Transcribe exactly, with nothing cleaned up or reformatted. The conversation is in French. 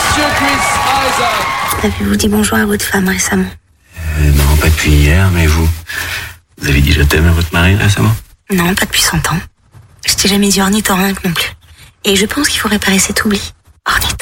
Monsieur Chris Isaak. Avez-vous dit bonjour à votre femme récemment? euh, Non, pas depuis hier, mais vous Vous avez dit je t'aime à votre mari récemment? Non, pas depuis cent ans. Je t'ai jamais dit ornithorynque non plus. Et je pense qu'il faut réparer cet oubli. Ornithorynque.